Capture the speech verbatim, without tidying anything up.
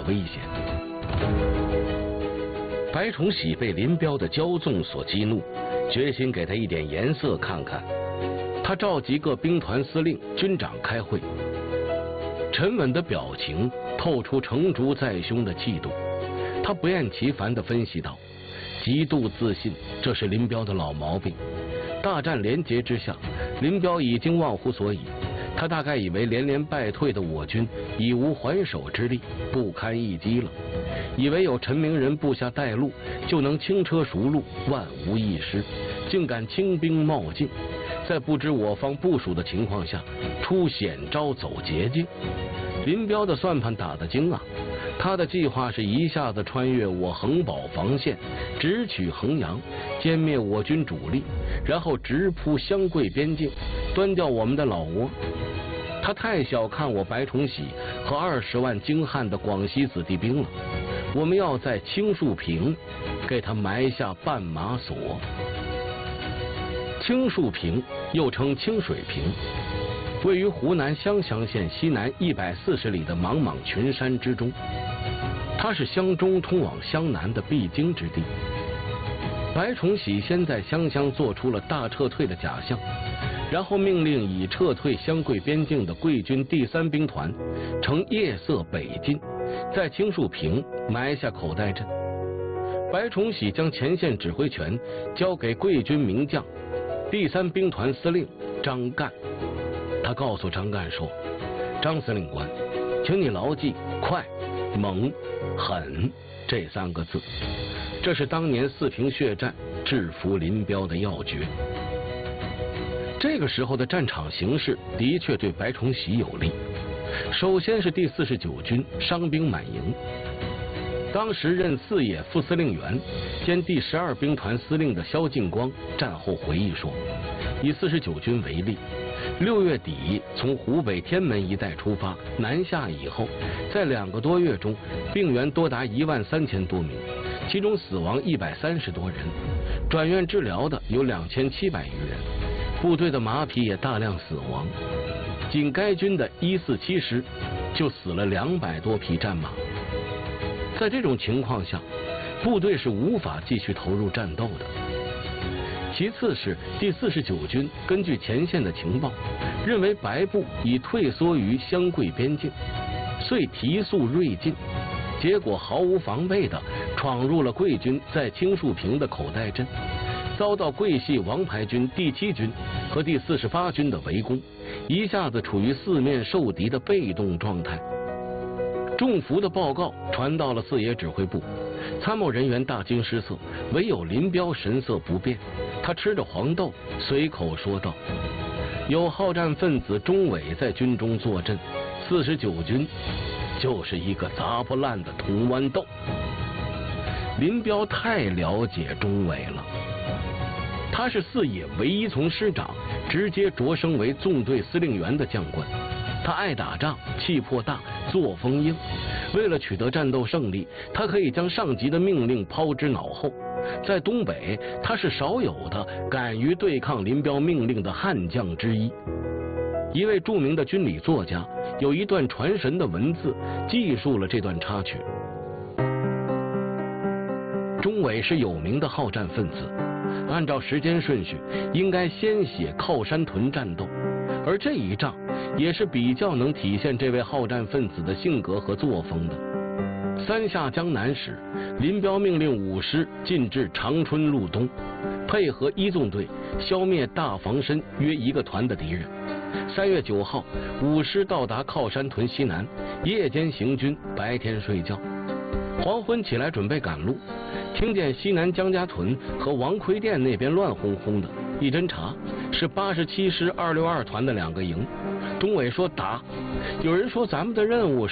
危险。白崇禧被林彪的骄纵所激怒，决心给他一点颜色看看。他召集各兵团司令、军长开会，沉稳的表情透出成竹在胸的气度。他不厌其烦地分析道：极度自信，这是林彪的老毛病。大战连捷之下，林彪已经忘乎所以。他大概以为连连败退的我军已无还手之力，不堪一击了，以为有陈明仁部下带路就能轻车熟路，万无一失，竟敢轻兵冒进，在不知我方部署的情况下出险招走捷径。林彪的算盘打得精啊！他的计划是一下子穿越我衡宝防线，直取衡阳，歼灭我军主力，然后直扑湘桂边境，端掉我们的老窝。他太小看我白崇禧和二十万精悍的广西子弟兵了，我们要在青树坪给他埋下绊马索。青树坪又称清水坪，位于湖南湘乡县西南一百四十里的莽莽群山之中，它是湘中通往湘南的必经之地。白崇禧先在湘乡做出了大撤退的假象，然后命令已撤退湘桂边境的桂军第三兵团乘夜色北进，在青树坪埋下口袋阵。白崇禧将前线指挥权交给桂军名将第三兵团司令张干。他告诉张干说：张司令官，请你牢记快、猛、狠这三个字，这是当年四平血战制服林彪的要诀。这个时候的战场形势的确对白崇禧有利。首先是第四十九军伤兵满营，当时任四野副司令员兼第十二兵团司令的萧劲光战后回忆说，以四十九军为例，六月底从湖北天门一带出发，南下以后，在两个多月中，病员多达一万三千多名，其中死亡一百三十多人，转院治疗的有两千七百余人，部队的马匹也大量死亡。仅该军的一四七师就死了两百多匹战马。在这种情况下，部队是无法继续投入战斗的。其次是第四十九军根据前线的情报，认为白部已退缩于湘桂边境，遂提速锐进，结果毫无防备地闯入了桂军在青树坪的口袋阵，遭到桂系王牌军第七军和第四十八军的围攻，一下子处于四面受敌的被动状态。中伏的报告传到了四野指挥部，参谋人员大惊失色，唯有林彪神色不变。他吃着黄豆，随口说道：有好战分子钟伟在军中坐镇，四十九军就是一个砸不烂的铜豌豆。林彪太了解钟伟了，他是四野唯一从师长直接擢升为纵队司令员的将官。他爱打仗，气魄大，作风硬。为了取得战斗胜利，他可以将上级的命令抛之脑后。在东北，他是少有的敢于对抗林彪命令的悍将之一。一位著名的军理作家有一段传神的文字记述了这段插曲。钟伟是有名的好战分子，按照时间顺序，应该先写靠山屯战斗，而这一仗也是比较能体现这位好战分子的性格和作风的。三下江南时，林彪命令五师进至长春路东，配合一纵队消灭大房身约一个团的敌人。三月九号，五师到达靠山屯西南，夜间行军，白天睡觉。黄昏起来准备赶路，听见西南江家屯和王奎店那边乱哄哄的，一侦查是八十七师二六二团的两个营。钟伟说打，有人说咱们的任务